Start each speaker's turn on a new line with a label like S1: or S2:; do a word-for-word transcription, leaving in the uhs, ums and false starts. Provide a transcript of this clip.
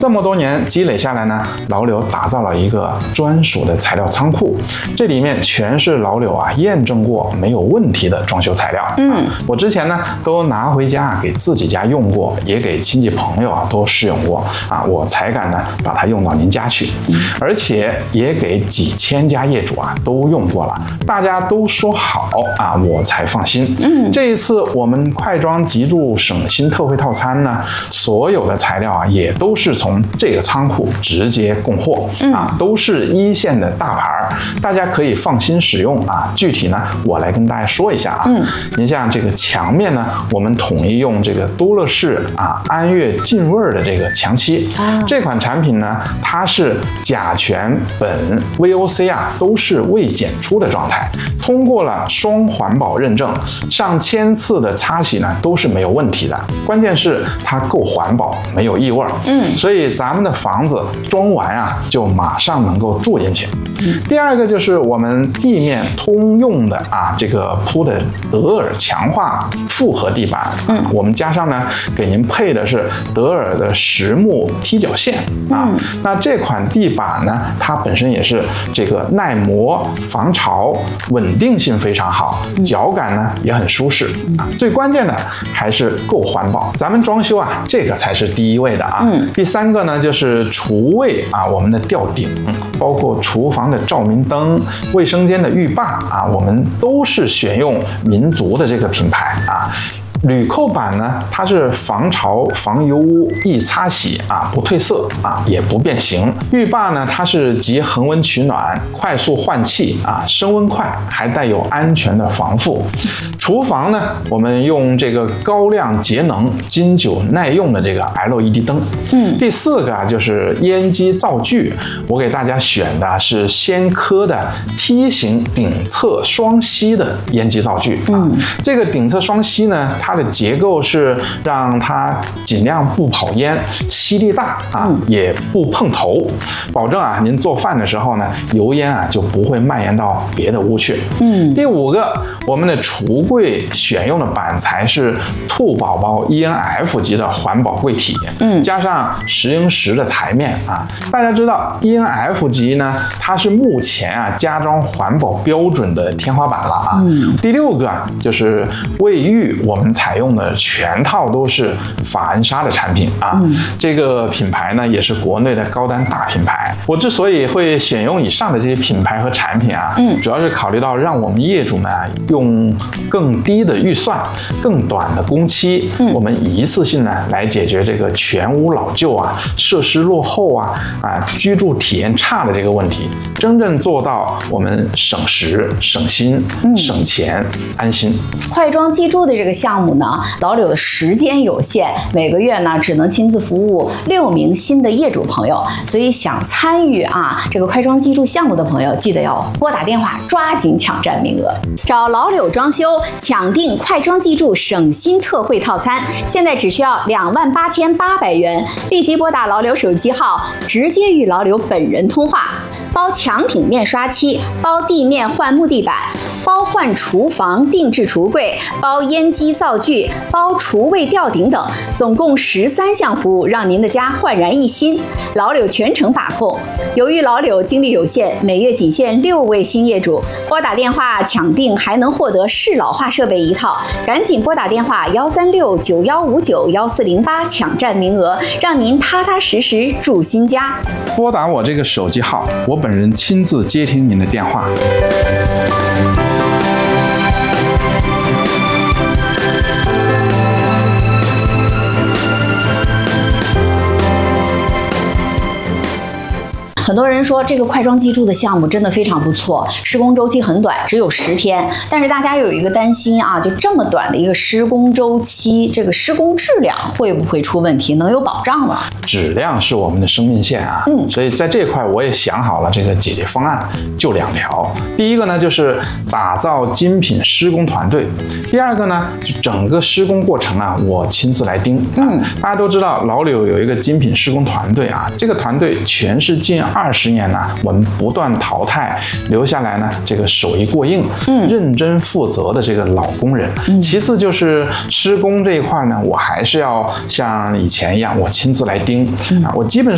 S1: 这么多年积累下来呢，老柳打造了一个专属的材料仓库，这里面全是老柳啊验证过没有问题的装修材料。嗯，啊、我之前呢都拿回家给自己家用过，也给亲戚朋友啊都试用过啊，我才敢呢把它用到您家去，而且也给几千家业主啊都用过了，大家都说好啊，我才放心。嗯，这一次我们快装极住省心特惠套餐呢，所有的材料啊也都是从这个仓库直接供货啊，都是一线的大牌，大家可以放心使用啊。具体呢，我来跟大家说一下啊。嗯，您像这个墙面呢，我们统一用这个多乐士啊安悦劲味的这个墙漆。啊，这款产品呢，它是甲醛、苯、V O C 啊都是未检出的状态，通过了双环保认证，上千次的擦洗呢都是没有问题的。关键是它够环保，没有异味。嗯，所以咱们的房子装完啊，就马上能够住进去。嗯，第二个就是我们地面通用的啊，这个铺的德尔强化复合地板。嗯，我们加上呢，给您配的是德尔的实木踢脚线啊。嗯，那这款地板呢，它本身也是这个耐磨、防潮、稳定性非常好，脚感呢也很舒适啊。最关键的还是够环保。咱们装修啊，这个才是第一位的啊。嗯，第三个呢就是厨卫啊，我们的吊顶，包括厨房的照明灯、卫生间的浴霸啊，我们都是选用民族的这个品牌啊。铝扣板呢，它是防潮、防油污、易擦洗啊，不褪色啊，也不变形。浴霸呢，它是集恒温取暖、快速换气啊，升温快，还带有安全的防腐。厨房呢，我们用这个高亮节能、经久耐用的这个 L E D 灯。嗯，第四个啊，就是烟机灶具，我给大家选的是先科的梯形顶侧双吸的烟机灶具。嗯，这个顶侧双吸呢，它它的结构是让它尽量不跑烟，吸力大啊，嗯、也不碰头，保证啊您做饭的时候呢，油烟啊就不会蔓延到别的屋去。嗯，第五个，我们的橱柜选用的板材是兔宝宝 E N F 级的环保柜体，嗯，加上石英石的台面啊。大家知道 E N F 级呢，它是目前啊家装环保标准的天花板了啊。嗯，第六个就是卫浴，我们采用的全套都是法恩莎的产品啊，嗯、这个品牌呢也是国内的高端大品牌。我之所以会选用以上的这些品牌和产品啊，嗯，主要是考虑到让我们业主们用更低的预算、更短的工期，嗯、我们一次性呢来解决这个全屋老旧啊、设施落后啊、啊居住体验差的这个问题，真正做到我们省时、省心、嗯、省钱、安心。
S2: 快装机住的这个项目呢，老柳的时间有限，每个月呢只能亲自服务六名新的业主朋友，所以想参与啊这个快装机住项目的朋友，记得要拨打电话，抓紧抢占名额，找老柳装修抢订快装机住省心特惠套餐，现在只需要两万八千八百元，立即拨打老柳手机号，直接与老柳本人通话，包墙体面刷漆，包地面换木地板，包换厨房定制橱柜，包烟机灶具，包厨卫吊顶等，总共十三项服务，让您的家焕然一新。老柳全程把控。由于老柳精力有限，每月仅限六位新业主，拨打电话抢订还能获得适老化设备一套，赶紧拨打电话幺三六九幺五九幺四零八抢占名额，让您踏踏实实住新家。
S1: 拨打我这个手机号，我本人亲自接听您的电话。
S2: 很多人说这个快装机住的项目真的非常不错，施工周期很短，只有十天。但是大家有一个担心啊，就这么短的一个施工周期，这个施工质量会不会出问题？能有保障吗？
S1: 质量是我们的生命线啊，嗯，所以在这块我也想好了这个解决方案，就两条。第一个呢，就是打造精品施工团队；第二个呢，就整个施工过程啊，我亲自来盯。嗯，大家都知道老柳有一个精品施工团队啊，这个团队全是近二十年呢，我们不断淘汰留下来呢这个手艺过硬、嗯、认真负责的这个老工人。嗯、其次就是施工这一块呢，我还是要像以前一样，我亲自来盯、嗯、啊，我基本